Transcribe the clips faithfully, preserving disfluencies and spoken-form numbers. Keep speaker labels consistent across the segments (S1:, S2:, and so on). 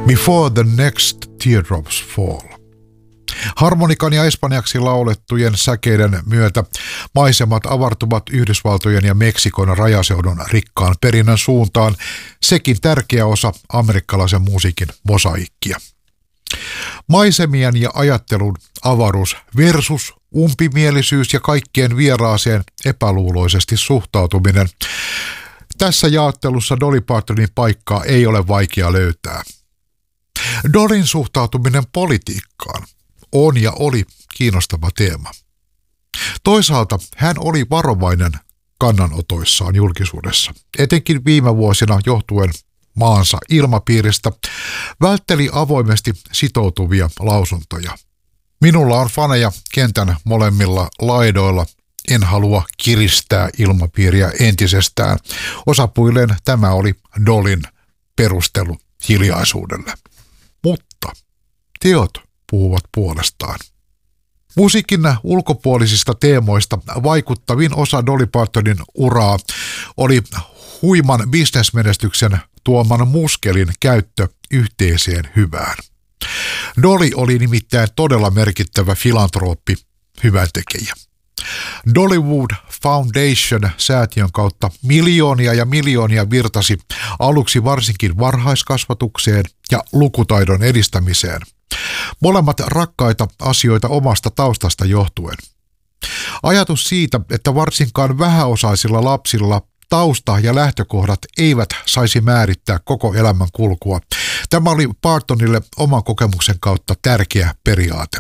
S1: Before the Next Teardrops Fall. Harmonikan ja espanjaksi laulettujen säkeiden myötä maisemat avartuvat Yhdysvaltojen ja Meksikon rajaseudun rikkaan perinnön suuntaan, sekin tärkeä osa amerikkalaisen musiikin mosaikkia. Maisemien ja ajattelun avaruus versus umpimielisyys ja kaikkien vieraaseen epäluuloisesti suhtautuminen. Tässä jaottelussa Dolly Partonin paikkaa ei ole vaikea löytää. Dollyn suhtautuminen politiikkaan on ja oli kiinnostava teema. Toisaalta hän oli varovainen kannanotoissaan julkisuudessa, etenkin viime vuosina johtuen maansa ilmapiiristä, vältteli avoimesti sitoutuvia lausuntoja. Minulla on faneja kentän molemmilla laidoilla, en halua kiristää ilmapiiriä entisestään. Osapuilleen tämä oli Dollyn perustelu hiljaisuudelle. Mutta teot puhuvat puolestaan. Musiikin ulkopuolisista teemoista vaikuttavin osa Dolly Partonin uraa oli huiman bisnesmenestyksen tuoman muskelin käyttö yhteiseen hyvään. Dolly oli nimittäin todella merkittävä filantrooppi, hyväntekijä. Dollywood Foundation-säätiön kautta miljoonia ja miljoonia virtasi aluksi varsinkin varhaiskasvatukseen ja lukutaidon edistämiseen. Molemmat rakkaita asioita omasta taustasta johtuen. Ajatus siitä, että varsinkaan vähäosaisilla lapsilla tausta ja lähtökohdat eivät saisi määrittää koko elämän kulkua. Tämä oli Partonille oman kokemuksen kautta tärkeä periaate.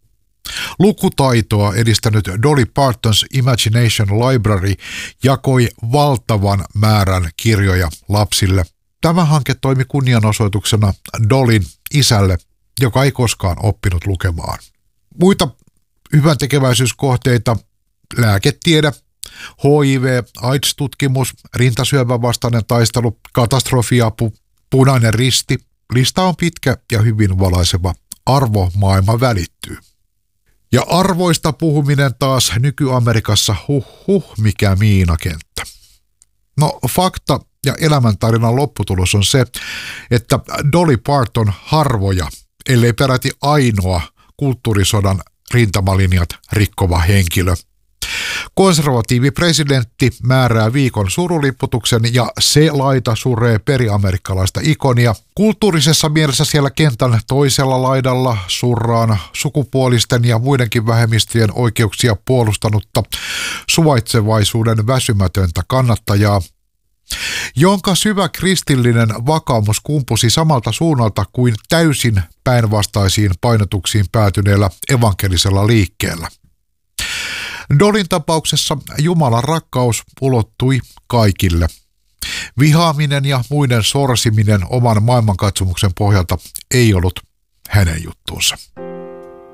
S1: Lukutaitoa edistänyt Dolly Parton's Imagination Library jakoi valtavan määrän kirjoja lapsille. Tämä hanke toimi kunnianosoituksena Dollyn isälle, joka ei koskaan oppinut lukemaan. Muita hyväntekeväisyyskohteita: lääketiede, H I V, AIDS-tutkimus, rintasyövän vastainen taistelu, katastrofiapu, Punainen Risti. Lista on pitkä ja hyvin valaiseva. Arvomaailma välittyy. Ja arvoista puhuminen taas nyky-Amerikassa, huh huh, mikä miinakenttä. No, fakta ja elämäntarinan lopputulos on se, että Dolly Parton harvoja, ellei peräti ainoa kulttuurisodan rintamalinjat rikkova henkilö. Konservatiivi presidentti määrää viikon surulipputuksen ja se laita suree periamerikkalaista ikonia. Kulttuurisessa mielessä siellä kentän toisella laidalla surraan sukupuolisten ja muidenkin vähemmistöjen oikeuksia puolustanutta suvaitsevaisuuden väsymätöntä kannattajaa, jonka syvä kristillinen vakaumus kumpusi samalta suunnalta kuin täysin päinvastaisiin painotuksiin päätyneellä evankelisella liikkeellä. Dollyn tapauksessa Jumalan rakkaus ulottui kaikille. Vihaaminen ja muiden sorsiminen oman maailmankatsomuksen pohjalta ei ollut hänen juttuunsa.